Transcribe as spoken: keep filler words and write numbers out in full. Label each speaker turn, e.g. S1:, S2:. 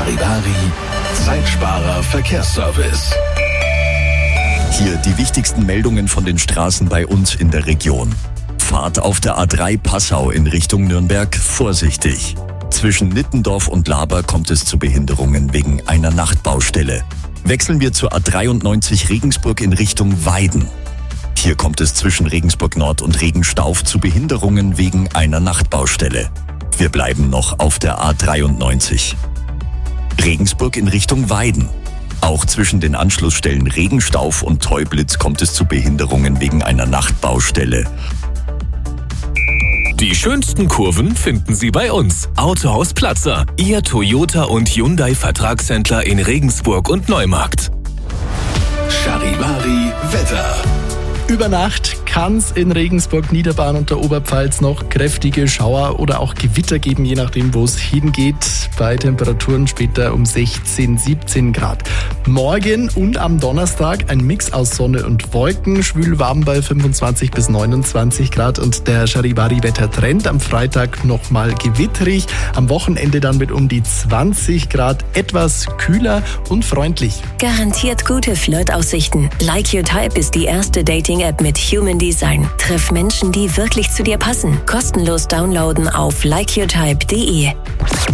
S1: Charivari, Zeitsparer Verkehrsservice.
S2: Hier die wichtigsten Meldungen von den Straßen bei uns in der Region. Fahrt auf der A drei Passau in Richtung Nürnberg vorsichtig. Zwischen Nittendorf und Laber kommt es zu Behinderungen wegen einer Nachtbaustelle. Wechseln wir zur A dreiundneunzig Regensburg in Richtung Weiden. Hier kommt es zwischen Regensburg Nord und Regenstauf zu Behinderungen wegen einer Nachtbaustelle. Wir bleiben noch auf der A dreiundneunzig. Regensburg in Richtung Weiden. Auch zwischen den Anschlussstellen Regenstauf und Teublitz kommt es zu Behinderungen wegen einer Nachtbaustelle.
S3: Die schönsten Kurven finden Sie bei uns. Autohaus Platzer, Ihr Toyota und Hyundai Vertragshändler in Regensburg und Neumarkt.
S1: Charivari Wetter.
S4: Über Nacht kann es in Regensburg, Niederbayern und der Oberpfalz noch kräftige Schauer oder auch Gewitter geben, je nachdem, wo es hingeht. Bei Temperaturen später um sechzehn, siebzehn Grad. Morgen und am Donnerstag ein Mix aus Sonne und Wolken, schwül warm bei fünfundzwanzig bis neunundzwanzig Grad und der Charivari-Wettertrend am Freitag nochmal gewitterig. Am Wochenende dann mit um die zwanzig Grad, etwas kühler und freundlich.
S5: Garantiert gute Flirtaussichten. Like Your Type ist die erste Dating-App mit Human Design. Triff Menschen, die wirklich zu dir passen. Kostenlos downloaden auf like your type punkt de.